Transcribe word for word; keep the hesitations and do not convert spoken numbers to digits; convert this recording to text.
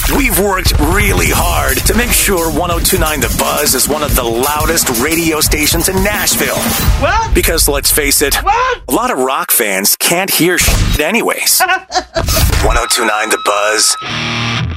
We've worked really hard to make sure one oh two point nine The Buzz is one of the loudest radio stations in Nashville. What? Because let's face it, What? a lot of rock fans can't hear shit anyways. one oh two point nine The Buzz.